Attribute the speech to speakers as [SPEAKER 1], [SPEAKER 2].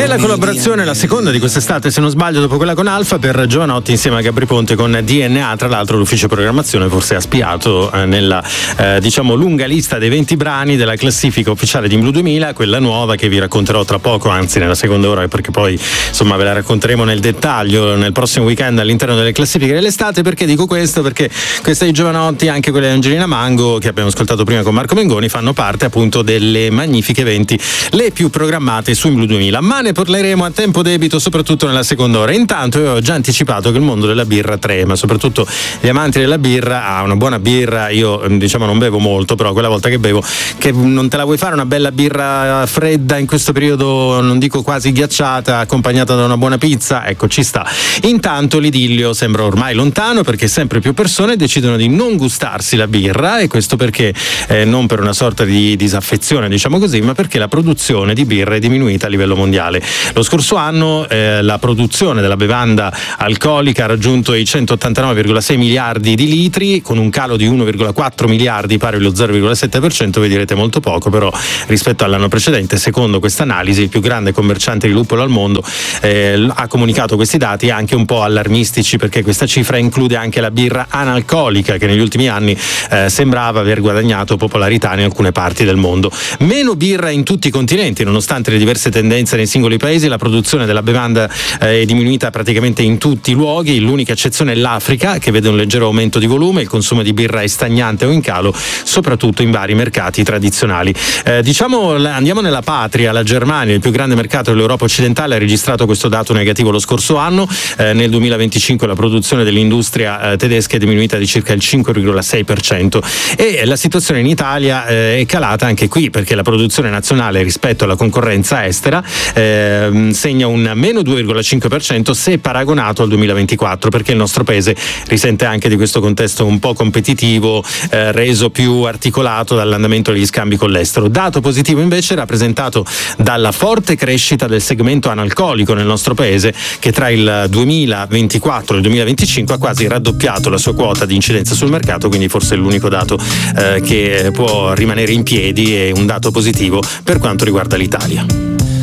[SPEAKER 1] E la collaborazione, la seconda di quest'estate se non sbaglio, dopo quella con Alfa, per Giovanotti insieme a Gabri Ponte con DNA. Tra l'altro l'ufficio programmazione forse ha spiato nella diciamo lunga lista dei 20 brani della classifica ufficiale di Blu 2000, quella nuova che vi racconterò tra poco, anzi nella seconda ora, perché poi insomma ve la racconteremo nel dettaglio nel prossimo weekend all'interno delle classifiche dell'estate. Perché dico questo? Perché queste di Giovanotti, anche quelle di Angelina Mango che abbiamo ascoltato prima con Marco Mengoni, fanno parte appunto delle magnifiche 20 le più programmate su Blu 2000, ma ne parleremo a tempo debito soprattutto nella seconda ora. Intanto io ho già anticipato che il mondo della birra trema, soprattutto gli amanti della birra. Una buona birra, io diciamo non bevo molto, però quella volta che bevo, che non te la vuoi fare una bella birra fredda in questo periodo, non dico quasi ghiacciata, accompagnata da una buona pizza, ecco, ci sta. Intanto l'idillio sembra ormai lontano, perché sempre più persone decidono di non gustarsi la birra, e questo perché non per una sorta di disaffezione, diciamo così, ma perché la produzione di birra è diminuita a livello mondiale. Lo scorso anno la produzione della bevanda alcolica ha raggiunto i 189,6 miliardi di litri, con un calo di 1,4 miliardi, pari allo 0,7%. Vi direte molto poco, però rispetto all'anno precedente, secondo questa analisi, il più grande commerciante di luppolo al mondo ha comunicato questi dati anche un po' allarmistici, perché questa cifra include anche la birra analcolica, che negli ultimi anni sembrava aver guadagnato popolarità in alcune parti del mondo. Meno birra in tutti i continenti, nonostante le diverse tendenze nei singoli paesi. La produzione della bevanda è diminuita praticamente in tutti i luoghi, l'unica eccezione è l'Africa, che vede un leggero aumento di volume. Il consumo di birra è stagnante o in calo, soprattutto in vari mercati tradizionali. Andiamo nella patria, la Germania, il più grande mercato dell'Europa occidentale, ha registrato questo dato negativo lo scorso anno. Nel 2025 la produzione dell'industria tedesca è diminuita di circa il 5,6%, e la situazione in Italia è calata anche qui, perché la produzione nazionale rispetto alla concorrenza estera segna un meno 2,5% se paragonato al 2024, perché il nostro paese risente anche di questo contesto un po' competitivo, reso più articolato dall'andamento degli scambi con l'estero. Dato positivo invece rappresentato dalla forte crescita del segmento analcolico nel nostro paese, che tra il 2024 e il 2025 ha quasi raddoppiato la sua quota di incidenza sul mercato, quindi forse è l'unico dato che può rimanere in piedi, e un dato positivo per quanto riguarda l'Italia.